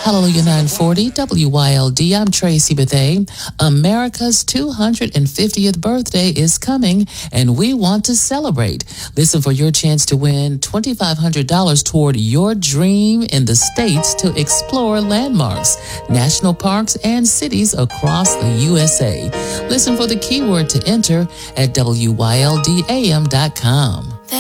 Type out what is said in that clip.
Hallelujah 940 WYLD. I'm Tracy Bethay. America's 250th birthday is coming, and we want to celebrate. Listen for your chance to win $2,500 toward your dream in the States to explore landmarks, national parks, and cities across the USA. Listen for the keyword to enter at WYLDAM.com.